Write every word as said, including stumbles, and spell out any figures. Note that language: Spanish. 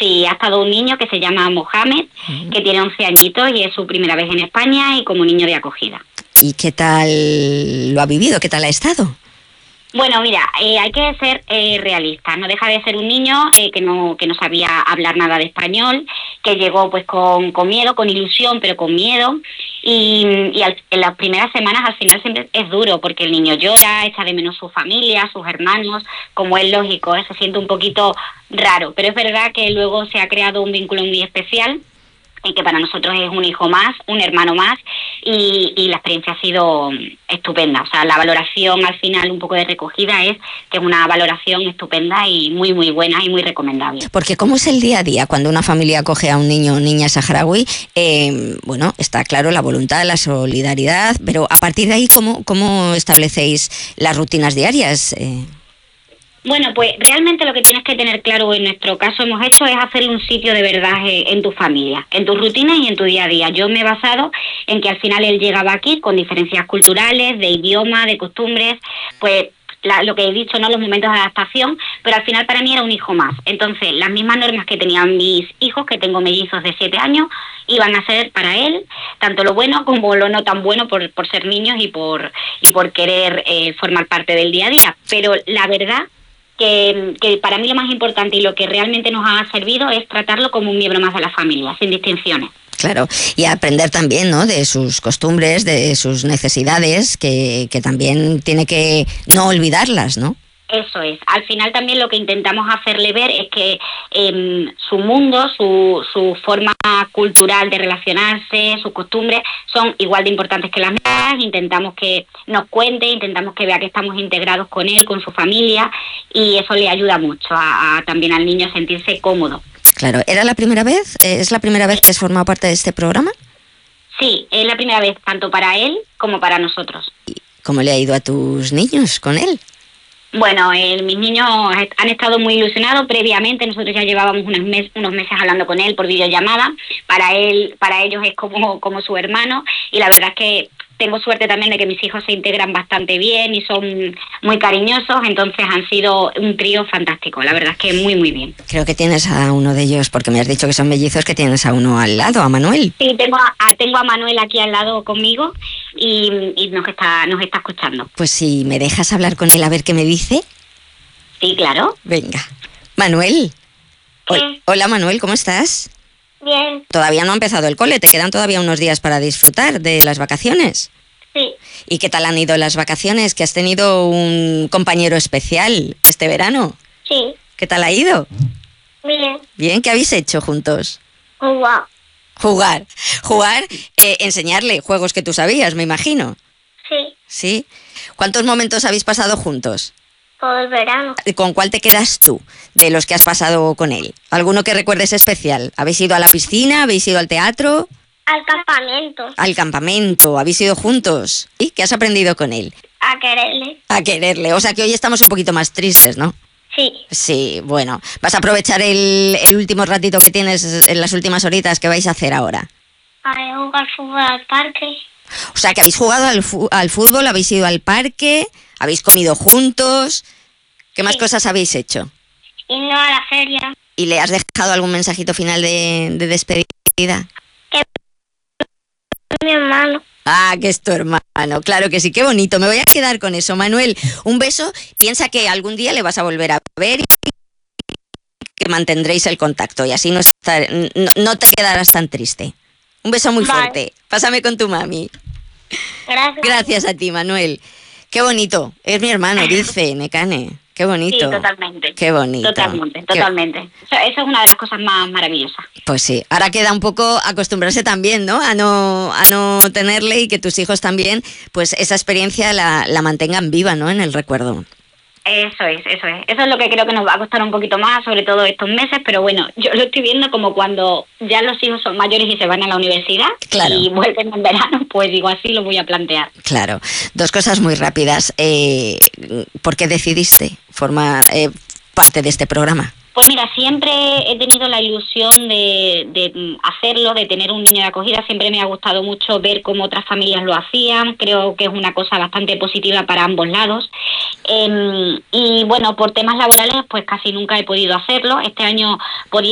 Sí, ha estado un niño que se llama Mohamed, uh-huh. que tiene once añitos y es su primera vez en España y como niño de acogida. ¿Y qué tal lo ha vivido? ¿Qué tal ha estado? Bueno, mira, eh, hay que ser eh, realistas. No deja de ser un niño eh, que no que no sabía hablar nada de español, que llegó pues con, con miedo, con ilusión, pero con miedo. Y, y al, en las primeras semanas al final siempre es duro porque el niño llora, echa de menos su familia, sus hermanos, como es lógico, ¿eh? Se siente un poquito raro. Pero es verdad que luego se ha creado un vínculo muy especial y que para nosotros es un hijo más, un hermano más, y, y la experiencia ha sido estupenda. O sea, la valoración al final un poco de recogida es que es una valoración estupenda y muy, muy buena y muy recomendable. Porque ¿cómo es el día a día cuando una familia acoge a un niño o niña saharaui? Eh, bueno, está claro la voluntad, la solidaridad, pero a partir de ahí, ¿cómo, cómo establecéis las rutinas diarias? Eh... Bueno, pues realmente lo que tienes que tener claro en nuestro caso hemos hecho es hacerle un sitio de verdad en tu familia, en tus rutinas y en tu día a día. Yo me he basado en que al final él llegaba aquí con diferencias culturales, de idioma, de costumbres, pues la, lo que he dicho, ¿no? Los momentos de adaptación, pero al final para mí era un hijo más. Entonces, las mismas normas que tenían mis hijos, que tengo mellizos de siete años, iban a ser para él, tanto lo bueno como lo no tan bueno por, por ser niños y por, y por querer eh, formar parte del día a día. Pero la verdad Que, que para mí lo más importante y lo que realmente nos ha servido es tratarlo como un miembro más de la familia, sin distinciones. Claro, y aprender también, ¿no?, de sus costumbres, de sus necesidades, que, que también tiene que no olvidarlas, ¿no? Eso es. Al final también lo que intentamos hacerle ver es que eh, su mundo, su, su forma cultural de relacionarse, sus costumbres son igual de importantes que las mías. Intentamos que nos cuente, intentamos que vea que estamos integrados con él, con su familia, y eso le ayuda mucho a, a también al niño a sentirse cómodo. Claro. ¿Era la primera vez? ¿Es la primera vez que has formado parte de este programa? Sí, es la primera vez tanto para él como para nosotros. ¿Y cómo le ha ido a tus niños con él? Bueno, eh, mis niños han estado muy ilusionados previamente. Nosotros ya llevábamos unos, mes, unos meses hablando con él por videollamada. Para él, para ellos es como, como su hermano, y la verdad es que tengo suerte también de que mis hijos se integran bastante bien y son muy cariñosos, entonces han sido un trío fantástico, la verdad es que muy muy bien. Creo que tienes a uno de ellos, porque me has dicho que son mellizos, que tienes a uno al lado, a Manuel. Sí, tengo a, tengo a Manuel aquí al lado conmigo y, y nos está, nos está escuchando. Pues si me dejas hablar con él a ver qué me dice. Sí, claro. Venga. Manuel. ¿Qué? Hola Manuel, ¿cómo estás? Bien. Todavía no ha empezado el cole, te quedan todavía unos días para disfrutar de las vacaciones. Sí. ¿Y qué tal han ido las vacaciones? ¿Que has tenido un compañero especial este verano? Sí. ¿Qué tal ha ido? Bien. Bien, ¿qué habéis hecho juntos? Jugar. Jugar. Jugar, eh, enseñarle juegos que tú sabías, me imagino. Sí. ¿Sí? ¿Cuántos momentos habéis pasado juntos? Todo el verano. ¿Con cuál te quedas tú de los que has pasado con él? ¿Alguno que recuerdes especial? ¿Habéis ido a la piscina? ¿Habéis ido al teatro? Al campamento. Al campamento. ¿Habéis ido juntos? ¿Y qué has aprendido con él? A quererle. A quererle. O sea que hoy estamos un poquito más tristes, ¿no? Sí. Sí, bueno. ¿Vas a aprovechar el, el último ratito que tienes en las últimas horitas? ¿Qué vais a hacer ahora? A jugar fútbol al parque. O sea que habéis jugado al, fu- al fútbol, habéis ido al parque, habéis comido juntos. ¿Qué más Sí. cosas habéis hecho? Y no a la feria. ¿Y le has dejado algún mensajito final de, de despedida? Mi hermano. Ah, que es tu hermano, claro que sí, qué bonito. Me voy a quedar con eso, Manuel. Un beso. Piensa que algún día le vas a volver a ver y que mantendréis el contacto y así no, estar, no, no te quedarás tan triste. Un beso muy Vale. fuerte. Pásame con tu mami. Gracias. Gracias a ti, Manuel. Qué bonito. Es mi hermano, dice Nekane. Qué bonito. Sí, totalmente. Qué bonito. Totalmente, Qué- totalmente. O sea, esa es una de las cosas más maravillosas. Pues sí, ahora queda un poco acostumbrarse también, ¿no? A no, a no tenerle y que tus hijos también, pues esa experiencia la, la mantengan viva, ¿no? En el recuerdo. Eso es, eso es. Eso es lo que creo que nos va a costar un poquito más, sobre todo estos meses, pero bueno, yo lo estoy viendo como cuando ya los hijos son mayores y se van a la universidad. Claro. Y vuelven en verano, pues digo, así lo voy a plantear. Claro. Dos cosas muy rápidas. Eh, ¿Por qué decidiste formar eh, parte de este programa? Pues mira, siempre he tenido la ilusión de, de hacerlo, de tener un niño de acogida. Siempre me ha gustado mucho ver cómo otras familias lo hacían. Creo que es una cosa bastante positiva para ambos lados. Eh, y bueno, por temas laborales, pues casi nunca he podido hacerlo. Este año podía